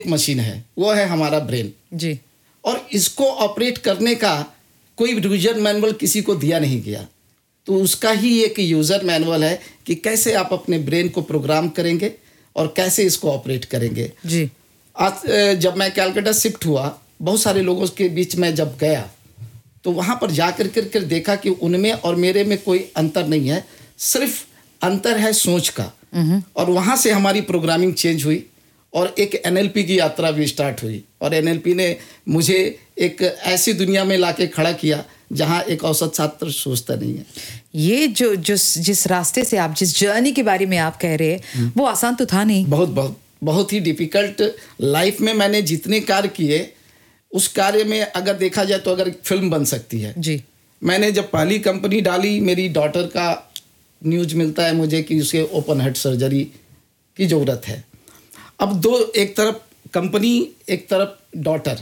Machine है, वो है हमारा ब्रेन जी। और इसको ऑपरेट करने का कोई यूजर मैनुअल किसी को दिया नहीं गया। तो उसका ही एक यूज़र मैनुअल है कि कैसे आप अपने ब्रेन को प्रोग्राम करेंगे और कैसे इसको ऑपरेट करेंगे जी। आज जब मैं कलकत्ता शिफ्ट हुआ, बहुत सारे लोगों के बीच में जब गया तो वहाँ पर जा कर देखा कि उनमें और मेरे में कोई अंतर नहीं है, सिर्फ अंतर है सोच का। और वहाँ से हमारी प्रोग्रामिंग चेंज हुई और एक NLP की यात्रा भी स्टार्ट हुई और NLP ने मुझे एक ऐसी दुनिया में लाके खड़ा किया जहाँ एक औसत छात्र सोचता नहीं है। ये जो जिस रास्ते से आप, जिस जर्नी के बारे में आप कह रहे हैं, वो आसान तो था नहीं। बहुत ही डिफिकल्ट। लाइफ में मैंने जितने कार्य किए, उस कार्य में अगर देखा जाए तो अगर फिल्म बन सकती है जी। मैंने जब पहली कंपनी डाली, मेरी डॉटर का न्यूज़ मिलता है मुझे कि उसे ओपन हार्ट सर्जरी की ज़रूरत है। अब दो, एक तरफ कंपनी, एक तरफ डॉटर।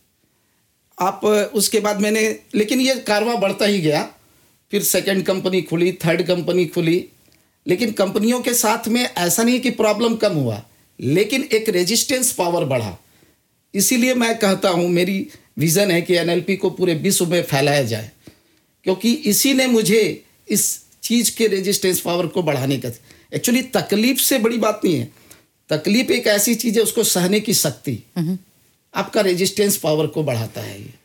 आप उसके बाद मैंने, लेकिन ये कारवां बढ़ता ही गया। फिर सेकंड कंपनी खुली, थर्ड कंपनी खुली, लेकिन कंपनियों के साथ में ऐसा नहीं कि प्रॉब्लम कम हुआ, लेकिन एक रेजिस्टेंस पावर बढ़ा। इसीलिए मैं कहता हूँ, मेरी विज़न है कि NLP को पूरे विश्व में फैलाया जाए, क्योंकि इसी ने मुझे इस चीज़ के रेजिस्टेंस पावर को बढ़ाने का। एक्चुअली तकलीफ से बड़ी बात नहीं है, तकलीफ एक ऐसी चीज़ है, उसको सहने की शक्ति आपका रेजिस्टेंस पावर को बढ़ाता है ये।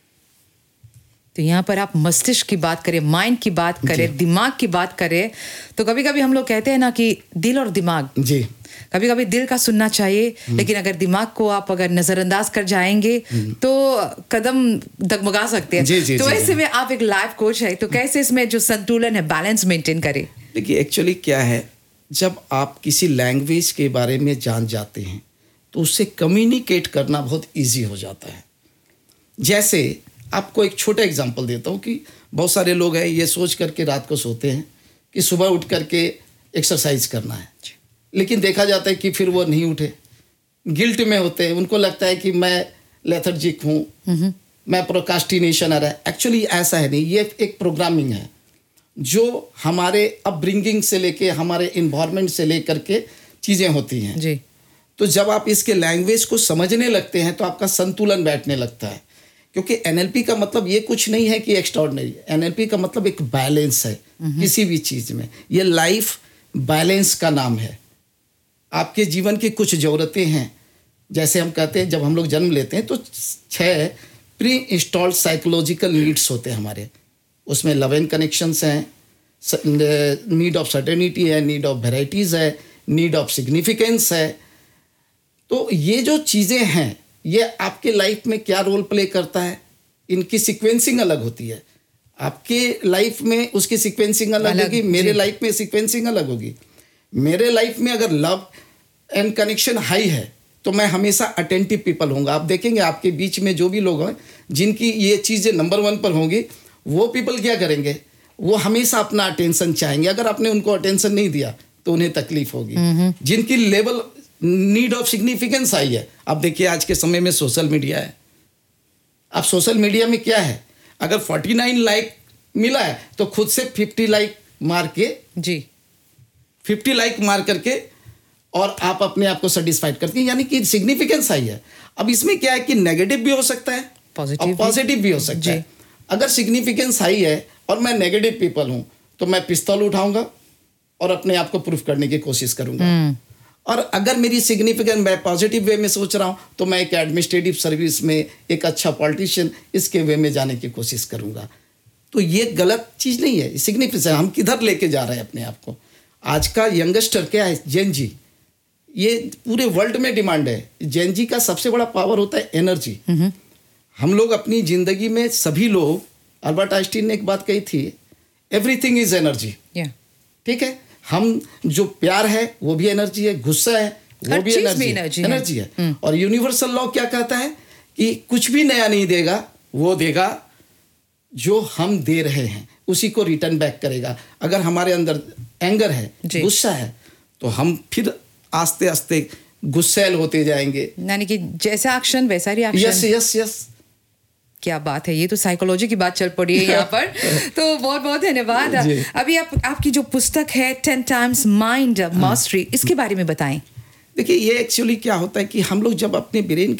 तो यहाँ पर आप मस्तिष्क की बात करें, माइंड की बात करें, दिमाग की बात करें, तो कभी कभी हम लोग कहते हैं ना कि दिल और दिमाग, जी, कभी कभी दिल का सुनना चाहिए, लेकिन अगर दिमाग को आप अगर नज़रअंदाज कर जाएंगे तो कदम डगमगा सकते हैं। जी, तो जी, ऐसे में आप एक लाइफ कोच है, तो कैसे इसमें जो संतुलन है, बैलेंस मेंटेन करें? देखिए, एक्चुअली क्या है, जब आप किसी लैंग्वेज के बारे में जान जाते हैं तो उससे कम्युनिकेट करना बहुत इजी हो जाता है। जैसे आपको एक छोटा एग्जांपल देता हूँ कि बहुत सारे लोग हैं, ये सोच करके रात को सोते हैं कि सुबह उठ करके एक्सरसाइज करना है, लेकिन देखा जाता है कि फिर वो नहीं उठे, गिल्ट में होते हैं, उनको लगता है कि मैं लेथर्जिक हूँ, मैं प्रोकास्टिनेशन आ रहा है। एक्चुअली ऐसा है नहीं, ये एक प्रोग्रामिंग है जो हमारे अपब्रिंगिंग से लेके, हमारे इन्वायरमेंट से लेकर के चीज़ें होती हैं जी। तो जब आप इसके लैंग्वेज को समझने लगते हैं तो आपका संतुलन बैठने लगता है, क्योंकि NLP का मतलब ये कुछ नहीं है कि एक्स्ट्राऑर्डिनरी। NLP का मतलब एक बैलेंस है किसी भी चीज़ में। ये लाइफ बैलेंस का नाम है। आपके जीवन की कुछ ज़रूरतें हैं, जैसे हम कहते हैं जब हम लोग जन्म लेते हैं तो 6 प्री इंस्टॉल्ड साइकोलॉजिकल नीड्स होते हैं हमारे। उसमें लव एंड कनेक्शंस हैं, नीड ऑफ सर्टेनिटी है, नीड ऑफ वेराइटीज़ है, नीड ऑफ सिग्निफिकेंस है। तो ये जो चीज़ें हैं, ये आपके लाइफ में क्या रोल प्ले करता है, इनकी सीक्वेंसिंग अलग होती है। आपके लाइफ में उसकी सीक्वेंसिंग अलग होगी, मेरे लाइफ में सीक्वेंसिंग अलग होगी। मेरे लाइफ में अगर लव एंड कनेक्शन हाई है तो मैं हमेशा अटेंटिव पीपल होऊंगा। आप देखेंगे आपके बीच में जो भी लोग हैं जिनकी ये चीज़ें नंबर 1 पर होंगी, वो पीपल क्या करेंगे, वो हमेशा अपना अटेंशन चाहेंगे। अगर आपने उनको अटेंशन नहीं दिया तो उन्हें तकलीफ होगी। जिनकी लेवल नीड ऑफ सिग्निफिकेंस आई है, आप देखिए आज के समय में सोशल मीडिया है। अब सोशल मीडिया में क्या है, अगर 49 लाइक मिला है तो खुद से 50 लाइक मार के, जी, 50 लाइक मार करके और आप अपने आप को सेटिस्फाइड करती हैं, यानी कि सिग्निफिकेंस आई है। अब इसमें क्या है कि नेगेटिव भी हो सकता है और पॉजिटिव भी हो सकता है। अगर सिग्निफिकेंस हाई है और मैं नेगेटिव पीपल हूं तो मैं पिस्तौल उठाऊंगा और अपने आप को प्रूफ करने की कोशिश करूंगा। और अगर मेरी सिग्निफिकेंस, मैं पॉजिटिव वे में सोच रहा हूं तो मैं एक एडमिनिस्ट्रेटिव सर्विस में, एक अच्छा पॉलिटिशियन, इसके वे में जाने की कोशिश करूंगा। तो ये गलत चीज़ नहीं है। सिग्निफिकेंस हम किधर लेके जा रहे हैं अपने आप को। आज का यंगस्टर क्या है, जेन जी, ये पूरे वर्ल्ड में डिमांड है। जेन जी का सबसे बड़ा पावर होता है एनर्जी। हम लोग अपनी ज़िंदगी में सभी लोग, अल्बर्ट आइंस्टीन ने एक बात कही थी, एवरीथिंग इज एनर्जी। ठीक है, हम जो प्यार है वो भी एनर्जी है, गुस्सा है वो भी एनर्जी है। और यूनिवर्सल लॉ क्या कहता है कि कुछ भी नया नहीं देगा, वो देगा जो हम दे रहे हैं उसी को रिटर्न बैक करेगा। अगर हमारे अंदर एंगर है, गुस्सा है, तो हम फिर आस्ते आस्ते गुस्सैल होते जाएंगे, यानी कि जैसा एक्शन वैसा रिएक्शन। यस। क्या बात है, ये तो साइकोलॉजी की बात चल पड़ी है यहाँ पर। तो बहुत बहुत धन्यवाद। अभी आपकी जो पुस्तक है 10 टाइम्स माइंड मास्टरी, इसके बारे में बताएं। देखिए ये एक्चुअली क्या होता है कि हम लोग जब अपने ब्रेन